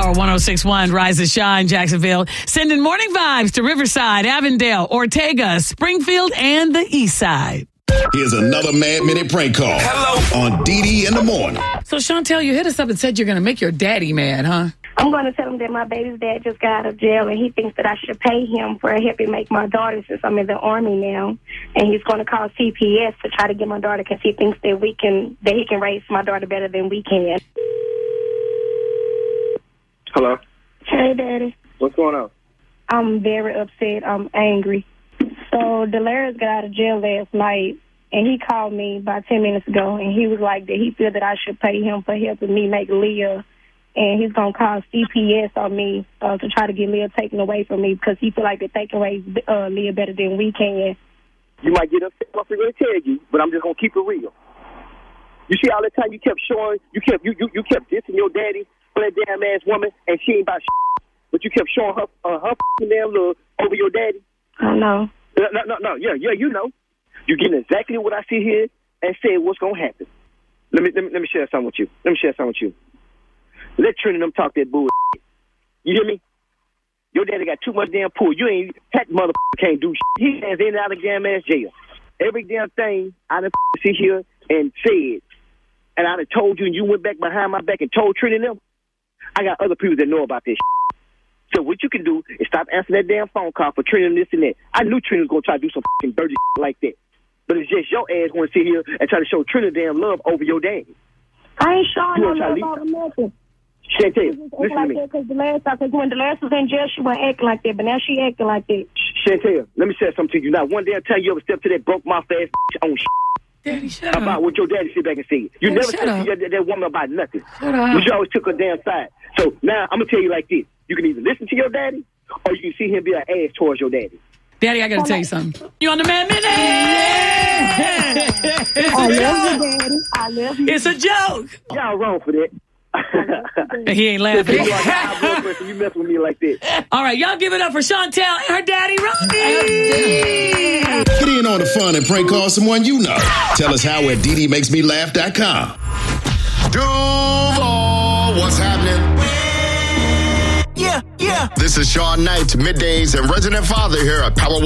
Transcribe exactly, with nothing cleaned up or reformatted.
Power one oh six point one, Rise and Shine, Jacksonville. Sending morning vibes to Riverside, Avondale, Ortega, Springfield, and the East Side. Here's another Mad Minute prank call. Hello. On D D in the morning. So, Chantel, you hit us up and said you're going to make your daddy mad, huh? I'm going to tell him that my baby's dad just got out of jail, and he thinks that I should pay him for helping make my daughter since I'm in the Army now. And he's going to call C P S to try to get my daughter because he thinks that we can, that he can raise my daughter better than we can. Hello? Hey, Daddy. What's going on? I'm very upset. I'm angry. So, Delarius got out of jail last night, and he called me about ten minutes ago, and he was like that he feel that I should pay him for helping me make Leah, and he's going to call C P S on me uh, to try to get Leah taken away from me because he feel like that they can raise uh, Leah better than we can. You might get upset, I'm going to tell you, but I'm just going to keep it real. You see all the time you kept showing, you kept you, you, you kept dissing your daddy for that damn ass woman, and she ain't about shit, but you kept showing her uh, her damn love over your daddy. I know. No, no, no, no, yeah, yeah, you know. You getting exactly what I see here and say what's going to happen. Let me, let me let me share something with you. Let me share something with you. Let Trina and them talk that bull. You hear me? Your daddy got too much damn pull. You ain't, that motherfucker can't do shit. He has in and out of damn ass jail. Every damn thing I done sit here and said, and I done told you, and you went back behind my back and told Trina and them, I got other people that know about this shit. So what you can do is stop answering that damn phone call for Trina and this and that. I knew Trina was going to try to do some fucking dirty shit like that. But it's just your ass want to sit here and try to show Trina damn love over your daddy. I ain't showing no love over nothing. Chantel, listen like to me. Because the last time, because when the last was in jail, she wasn't acting like that, but now she acting like that. Chantel, let me say something to you. Now, one day I'll tell you ever step to that broke mouth ass on shit. Daddy, shut about up. what your daddy sit back and say. You Daddy, never shut said up. to that, that woman about nothing. Shut up. But you always took her damn side. So now I'm going to tell you like this. You can either listen to your daddy or you can see him be an ass towards your daddy. Daddy, I got to tell you something. You on the Mad Minute? It's I a love joke. you, Daddy. I love you. It's a joke. Y'all wrong for that. He ain't laughing. You are high blood pressure, you mess with me like that. All right, y'all give it up for Chantel and her daddy, Ronnie. Get in on the fun and prank call someone you know. Tell us how at D D makes me laugh dot com. Duval, what's happening? Yeah, yeah. This is Sean Knight, middays and resident father here at Power